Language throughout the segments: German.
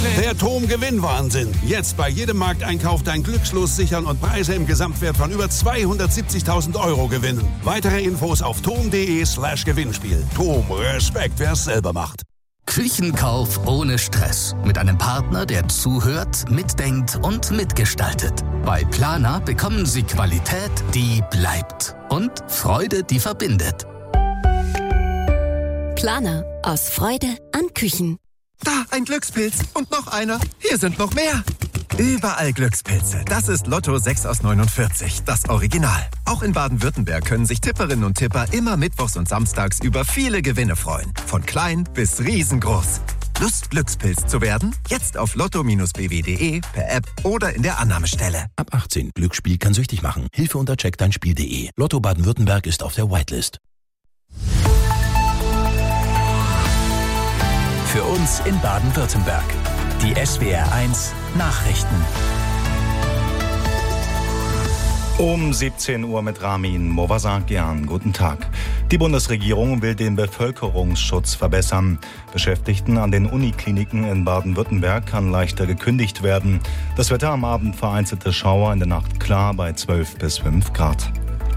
Der TOM-Gewinnwahnsinn. Jetzt bei jedem Markteinkauf dein Glückslos sichern und Preise im Gesamtwert von über 270.000 € gewinnen. Weitere Infos auf tom.de/Gewinnspiel. TOM, Respekt, wer es selber macht. Küchenkauf ohne Stress. Mit einem Partner, der zuhört, mitdenkt und mitgestaltet. Bei Planer bekommen Sie Qualität, die bleibt. Und Freude, die verbindet. Planer. Aus Freude an Küchen. Da, ein Glückspilz. Und noch einer. Hier sind noch mehr. Überall Glückspilze. Das ist Lotto 6 aus 49, das Original. Auch in Baden-Württemberg können sich Tipperinnen und Tipper immer mittwochs und samstags über viele Gewinne freuen. Von klein bis riesengroß. Lust, Glückspilz zu werden? Jetzt auf lotto-bw.de, per App oder in der Annahmestelle. Ab 18. Glücksspiel kann süchtig machen. Hilfe unter checkdeinspiel.de. Lotto Baden-Württemberg ist auf der Whitelist. Für uns in Baden-Württemberg. Die SWR1 Nachrichten. Um 17 Uhr mit Ramin Movasagian. Guten Tag. Die Bundesregierung will den Bevölkerungsschutz verbessern. Beschäftigten an den Unikliniken in Baden-Württemberg kann leichter gekündigt werden. Das Wetter am Abend vereinzelte Schauer, in der Nacht klar bei 12 bis 5 Grad.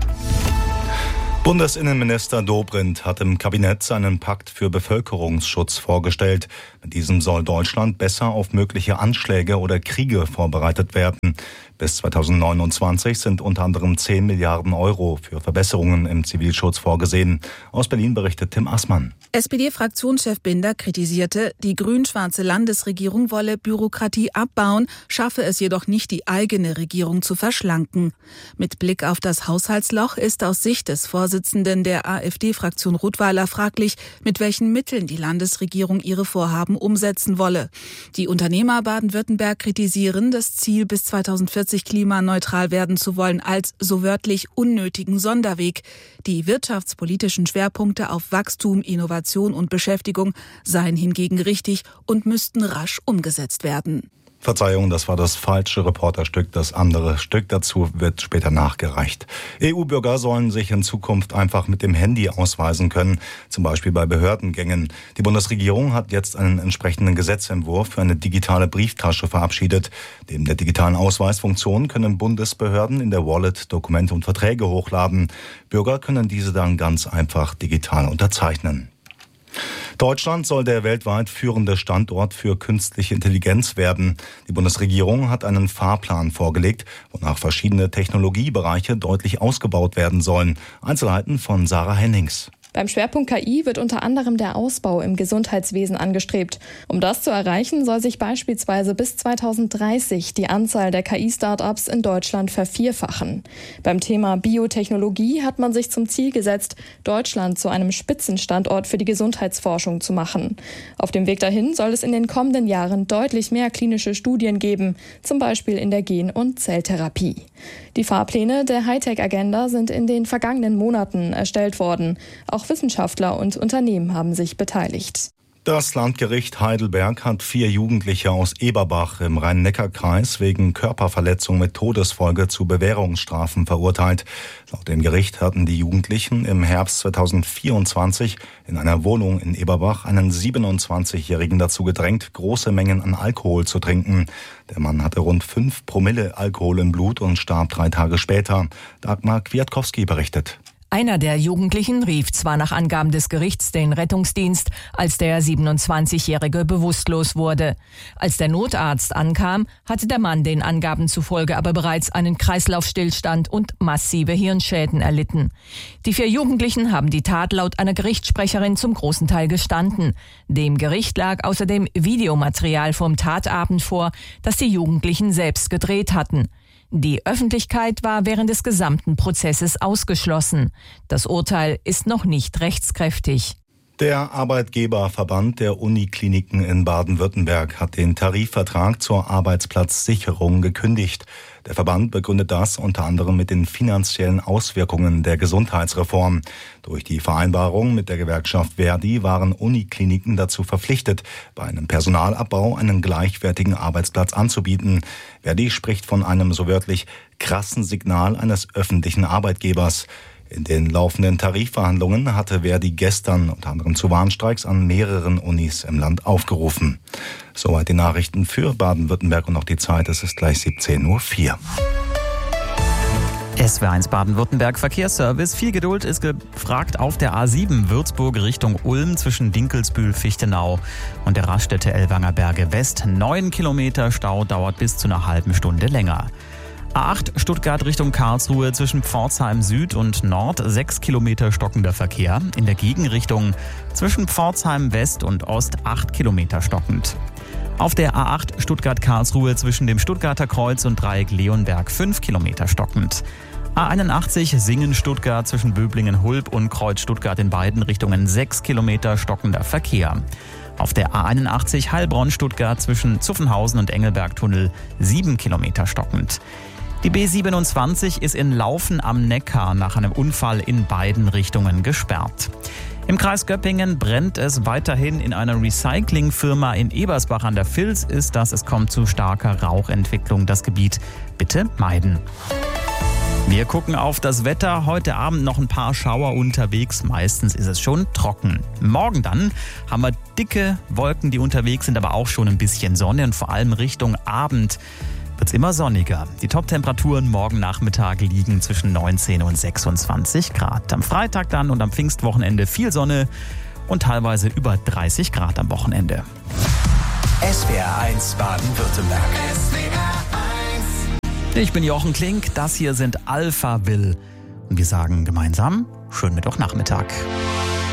Bundesinnenminister Dobrindt hat im Kabinett seinen Pakt für Bevölkerungsschutz vorgestellt. Mit diesem soll Deutschland besser auf mögliche Anschläge oder Kriege vorbereitet werden. Bis 2029 sind unter anderem 10 Milliarden € für Verbesserungen im Zivilschutz vorgesehen. Aus Berlin berichtet Tim Assmann. SPD-Fraktionschef Binder kritisierte, die grün-schwarze Landesregierung wolle Bürokratie abbauen, schaffe es jedoch nicht, die eigene Regierung zu verschlanken. Mit Blick auf das Haushaltsloch ist aus Sicht des Vorsitzenden der AfD-Fraktion Rottweiler fraglich, mit welchen Mitteln die Landesregierung ihre Vorhaben umsetzen wolle. Die Unternehmer Baden-Württemberg kritisieren, das Ziel bis 2040 klimaneutral werden zu wollen, als so wörtlich unnötigen Sonderweg. Die wirtschaftspolitischen Schwerpunkte auf Wachstum, Innovation und Beschäftigung seien hingegen richtig und müssten rasch umgesetzt werden. Verzeihung, das war das falsche Reporterstück. Das andere Stück dazu wird später nachgereicht. EU-Bürger sollen sich in Zukunft einfach mit dem Handy ausweisen können, zum Beispiel bei Behördengängen. Die Bundesregierung hat jetzt einen entsprechenden Gesetzentwurf für eine digitale Brieftasche verabschiedet. Neben der digitalen Ausweisfunktion können Bundesbehörden in der Wallet Dokumente und Verträge hochladen. Bürger können diese dann ganz einfach digital unterzeichnen. Deutschland soll der weltweit führende Standort für künstliche Intelligenz werden. Die Bundesregierung hat einen Fahrplan vorgelegt, wonach verschiedene Technologiebereiche deutlich ausgebaut werden sollen. Einzelheiten von Sarah Hennings. Beim Schwerpunkt KI wird unter anderem der Ausbau im Gesundheitswesen angestrebt. Um das zu erreichen, soll sich beispielsweise bis 2030 die Anzahl der KI-Startups in Deutschland vervierfachen. Beim Thema Biotechnologie hat man sich zum Ziel gesetzt, Deutschland zu einem Spitzenstandort für die Gesundheitsforschung zu machen. Auf dem Weg dahin soll es in den kommenden Jahren deutlich mehr klinische Studien geben, zum Beispiel in der Gen- und Zelltherapie. Die Fahrpläne der Hightech-Agenda sind in den vergangenen Monaten erstellt worden. Auch Wissenschaftler und Unternehmen haben sich beteiligt. Das Landgericht Heidelberg hat 4 Jugendliche aus Eberbach im Rhein-Neckar-Kreis wegen Körperverletzung mit Todesfolge zu Bewährungsstrafen verurteilt. Laut dem Gericht hatten die Jugendlichen im Herbst 2024 in einer Wohnung in Eberbach einen 27-Jährigen dazu gedrängt, große Mengen an Alkohol zu trinken. Der Mann hatte rund 5 Promille Alkohol im Blut und starb 3 Tage später. Dagmar Kwiatkowski berichtet. Einer der Jugendlichen rief zwar nach Angaben des Gerichts den Rettungsdienst, als der 27-Jährige bewusstlos wurde. Als der Notarzt ankam, hatte der Mann den Angaben zufolge aber bereits einen Kreislaufstillstand und massive Hirnschäden erlitten. Die 4 Jugendlichen haben die Tat laut einer Gerichtssprecherin zum großen Teil gestanden. Dem Gericht lag außerdem Videomaterial vom Tatabend vor, das die Jugendlichen selbst gedreht hatten. Die Öffentlichkeit war während des gesamten Prozesses ausgeschlossen. Das Urteil ist noch nicht rechtskräftig. Der Arbeitgeberverband der Unikliniken in Baden-Württemberg hat den Tarifvertrag zur Arbeitsplatzsicherung gekündigt. Der Verband begründet das unter anderem mit den finanziellen Auswirkungen der Gesundheitsreform. Durch die Vereinbarung mit der Gewerkschaft Verdi waren Unikliniken dazu verpflichtet, bei einem Personalabbau einen gleichwertigen Arbeitsplatz anzubieten. Verdi spricht von einem so wörtlich krassen Signal eines öffentlichen Arbeitgebers. In den laufenden Tarifverhandlungen hatte Verdi gestern unter anderem zu Warnstreiks an mehreren Unis im Land aufgerufen. Soweit die Nachrichten für Baden-Württemberg und auch die Zeit. Es ist gleich 17:04 Uhr. SWR1 Baden-Württemberg Verkehrsservice. Viel Geduld ist gefragt auf der A7 Würzburg Richtung Ulm zwischen Dinkelsbühl-Fichtenau und der Raststätte Ellwanger Berge West. 9 Kilometer Stau, dauert bis zu einer halben Stunde länger. A8 Stuttgart Richtung Karlsruhe zwischen Pforzheim Süd und Nord 6 Kilometer stockender Verkehr. In der Gegenrichtung zwischen Pforzheim West und Ost 8 Kilometer stockend. Auf der A8 Stuttgart-Karlsruhe zwischen dem Stuttgarter Kreuz und Dreieck Leonberg 5 Kilometer stockend. A81 Singen-Stuttgart zwischen Böblingen-Hulb und Kreuz Stuttgart in beiden Richtungen 6 Kilometer stockender Verkehr. Auf der A81 Heilbronn-Stuttgart zwischen Zuffenhausen und Engelberg-Tunnel 7 Kilometer stockend. Die B27 ist in Laufen am Neckar nach einem Unfall in beiden Richtungen gesperrt. Im Kreis Göppingen brennt es weiterhin. In einer Recyclingfirma in Ebersbach an der Vils ist das. Es kommt zu starker Rauchentwicklung. Das Gebiet bitte meiden. Wir gucken auf das Wetter. Heute Abend noch ein paar Schauer unterwegs. Meistens ist es schon trocken. Morgen dann haben wir dicke Wolken, die unterwegs sind, aber auch schon ein bisschen Sonne. Und vor allem Richtung Abend wird es immer sonniger. Die Top-Temperaturen morgen Nachmittag liegen zwischen 19 und 26 Grad. Am Freitag dann und am Pfingstwochenende viel Sonne und teilweise über 30 Grad am Wochenende. SWR1 Baden-Württemberg. Ich bin Jochen Klink, das hier sind Alphaville. Und wir sagen gemeinsam, schönen Mittwochnachmittag.